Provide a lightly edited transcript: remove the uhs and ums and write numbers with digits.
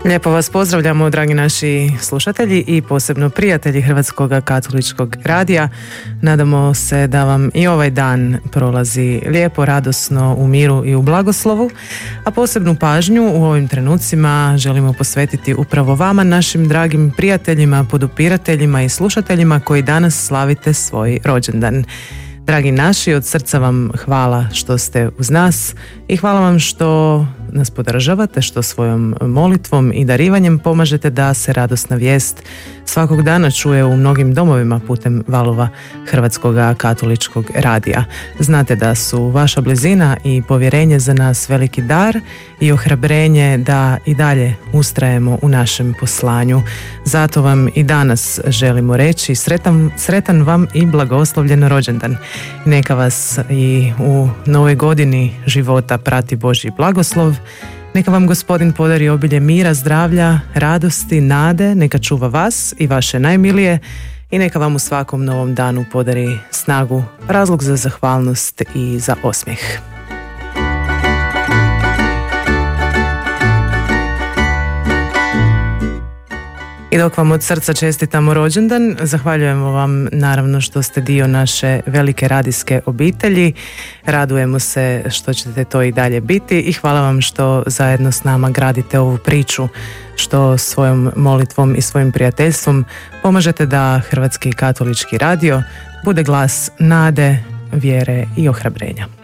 Lijepo vas pozdravljamo, dragi naši slušatelji i posebno prijatelji Hrvatskog katoličkog radija. Nadamo se da vam i ovaj dan prolazi lijepo, radosno, u miru i u blagoslovu, a posebnu pažnju u ovim trenucima želimo posvetiti upravo vama, našim dragim prijateljima, podupirateljima i slušateljima koji danas slavite svoj rođendan. Dragi naši, od srca vam hvala što ste uz nas i hvala vam što nas podržavate, što svojom molitvom i darivanjem pomažete da se radosna vijest svakog dana čuje u mnogim domovima putem valova Hrvatskog katoličkog radija. Znate da su vaša blizina i povjerenje za nas veliki dar i ohrabrenje da i dalje ustrajemo u našem poslanju. Zato vam i danas želimo reći sretan vam i blagoslovljen rođendan. Neka vas i u novoj godini života prati Božji blagoslov. Neka vam Gospodin podari obilje mira, zdravlja, radosti, nade, neka čuva vas i vaše najmilije i neka vam u svakom novom danu podari snagu, razlog za zahvalnost i za osmijeh. I dok vam od srca čestitamo rođendan, zahvaljujemo vam naravno što ste dio naše velike radijske obitelji. Radujemo se što ćete to i dalje biti i hvala vam što zajedno s nama gradite ovu priču, što svojom molitvom i svojim prijateljstvom pomažete da Hrvatski katolički radio bude glas nade, vjere i ohrabrenja.